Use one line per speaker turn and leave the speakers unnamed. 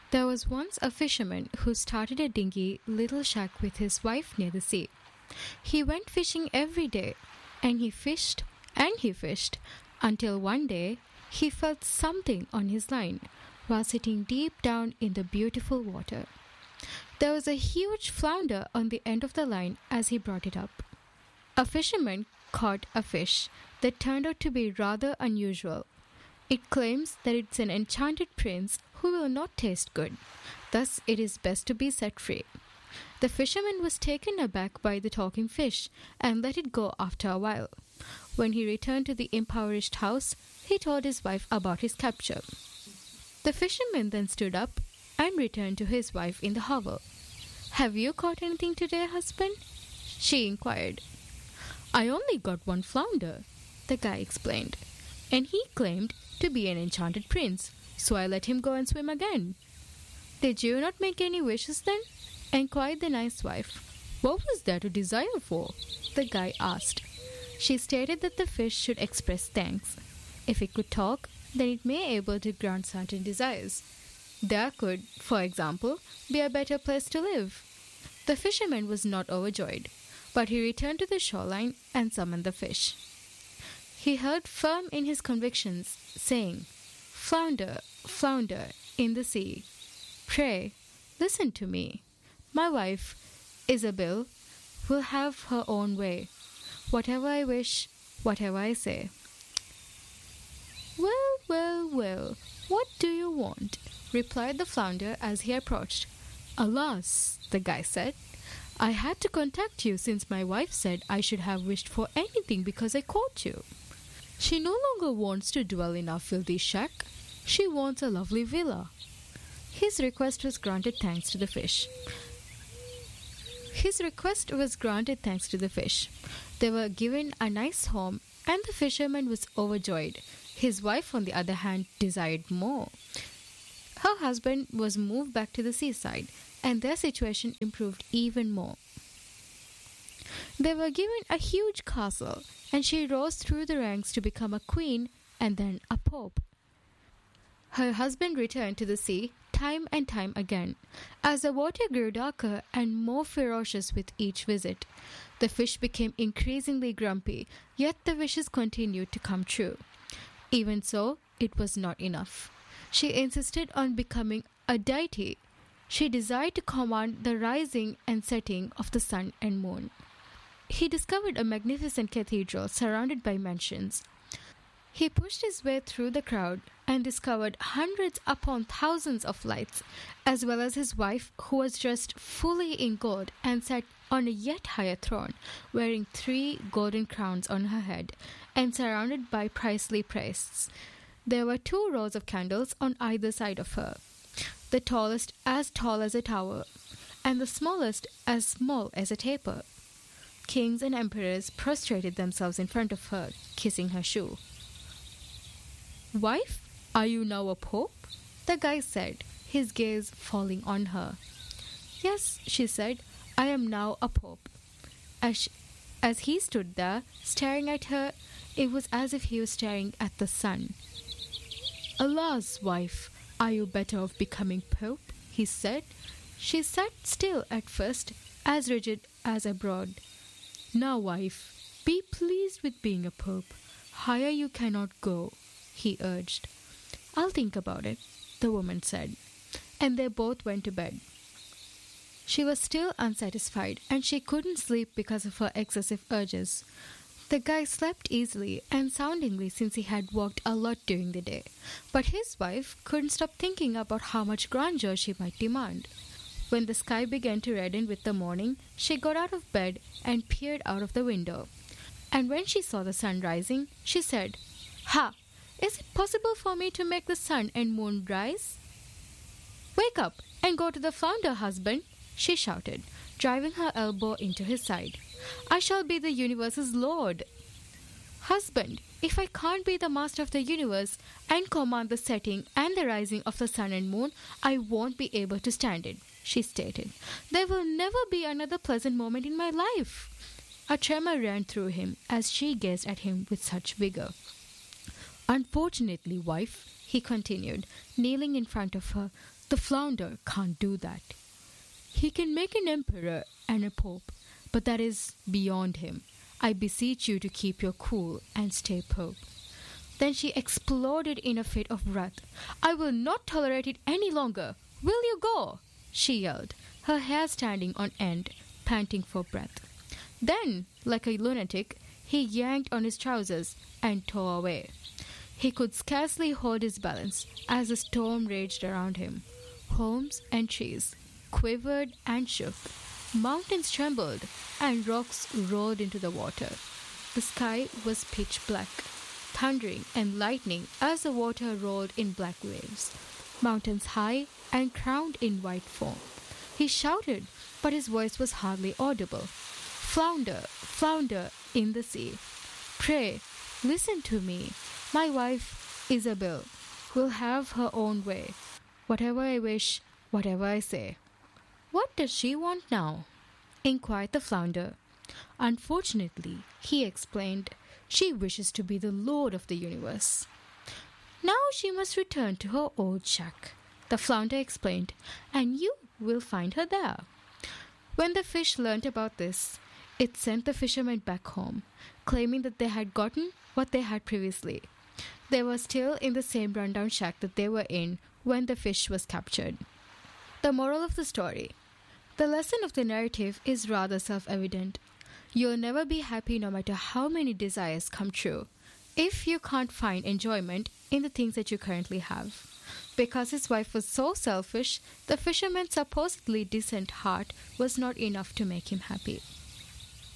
There was once a fisherman who started a dingy little shack with his wife near the sea. He went fishing every day, and he fished, until one day he felt something on his line while sitting deep down in the beautiful water. There was a huge flounder on the end of the line as he brought it up. A fisherman caught a fish that turned out to be rather unusual. It claims that it's an enchanted prince who will not taste good. Thus, it is best to be set free. The fisherman was taken aback by the talking fish and let it go after a while. When he returned to the impoverished house, he told his wife about his capture. The fisherman then stood up and returned to his wife in the hovel. "Have you caught anything today, husband?" she inquired. "I only got one flounder," the guy explained, "and he claimed to be an enchanted prince, so I let him go and swim again." "Did you not make any wishes then?" inquired the nice wife. "What was there to desire for?" the guy asked. She stated that the fish should express thanks. If it could talk, then it may able to grant certain desires. There could, for example, be a better place to live. The fisherman was not overjoyed, but he returned to the shoreline and summoned the fish. He held firm in his convictions, saying, "Flounder, flounder in the sea, pray, listen to me. My wife, Isabel, will have her own way. Whatever I wish, whatever I say." "Well, well, well, what do you want?" replied the flounder as he approached. "Alas," the guy said, "I had to contact you since my wife said I should have wished for anything because I caught you. She no longer wants to dwell in our filthy shack. She wants a lovely villa." His request was granted thanks to the fish. They were given a nice home, and the fisherman was overjoyed. His wife, on the other hand, desired more. Her husband was moved back to the seaside, and their situation improved even more. They were given a huge castle, and she rose through the ranks to become a queen and then a pope. Her husband returned to the sea time and time again. As the water grew darker and more ferocious with each visit, the fish became increasingly grumpy, yet the wishes continued to come true. Even so, it was not enough. She insisted on becoming a deity. She desired to command the rising and setting of the sun and moon. He discovered a magnificent cathedral surrounded by mansions. He pushed his way through the crowd and discovered hundreds upon thousands of lights, as well as his wife, who was dressed fully in gold and sat on a yet higher throne, wearing 3 golden crowns on her head and surrounded by princely priests. There were 2 rows of candles on either side of her, the tallest as tall as a tower, and the smallest as small as a taper. Kings and emperors prostrated themselves in front of her, kissing her shoe. "Wife, are you now a pope?" the guy said, his gaze falling on her. "Yes," she said, "I am now a pope." As he stood there, staring at her, it was as if he was staring at the sun. "Alas, wife, are you better off becoming pope?" he said. She sat still at first, as rigid as a broad. "Now, wife, be pleased with being a pope. Higher you cannot go," he urged. "I'll think about it," the woman said, and they both went to bed. She was still unsatisfied, and she couldn't sleep because of her excessive urges. The guy slept easily and soundingly since he had walked a lot during the day, but his wife couldn't stop thinking about how much grandeur she might demand. When the sky began to redden with the morning, she got out of bed and peered out of the window. And when she saw the sun rising, she said, "Ha! Is it possible for me to make the sun and moon rise?" "Wake up and go to the flounder, husband," she shouted, driving her elbow into his side. "I shall be the universe's lord." "Husband, if I can't be the master of the universe and command the setting and the rising of the sun and moon, I won't be able to stand it," she stated. "There will never be another pleasant moment in my life." A tremor ran through him as she gazed at him with such vigor. "Unfortunately, wife," he continued, kneeling in front of her, The flounder can't do that. He can make an emperor and a pope, but that is beyond him. I beseech you to keep your cool and stay pope." Then she exploded in a fit of wrath. "I will not tolerate it any longer. Will you go?" she yelled, her hair standing on end, panting for breath. Then, like a lunatic, he yanked on his trousers and tore away. He could scarcely hold his balance as the storm raged around him. Homes and trees quivered and shook. Mountains trembled and rocks rolled into the water. The sky was pitch black, thundering and lightning as the water rolled in black waves, mountains high and crowned in white foam. He shouted, but his voice was hardly audible. "Flounder, flounder in the sea, pray, listen to me. My wife, Isabel, will have her own way. Whatever I wish, whatever I say." "What does she want now?" inquired the flounder. "Unfortunately," he explained, "she wishes to be the lord of the universe." "Now she must return to her old shack," the flounder explained, "and you will find her there." When the fish learnt about this, it sent the fishermen back home, claiming that they had gotten what they had previously. They were still in the same rundown shack that they were in when the fish was captured. The moral of the story. The lesson of the narrative is rather self-evident. You'll never be happy no matter how many desires come true, if you can't find enjoyment in the things that you currently have. Because his wife was so selfish, the fisherman's supposedly decent heart was not enough to make him happy.